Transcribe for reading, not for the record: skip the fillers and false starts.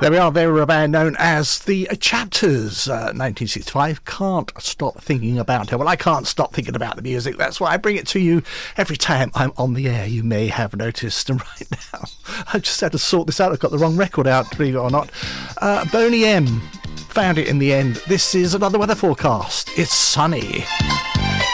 There we are. They were a band known as the Chapters. 1965. Can't stop thinking about it. Well, I can't stop thinking about the music. That's why I bring it to you every time I'm on the air. You may have noticed. And right now, I just had to sort this out. I've got the wrong record out, believe it or not. Boney M. Found it in the end. This is another weather forecast. It's sunny.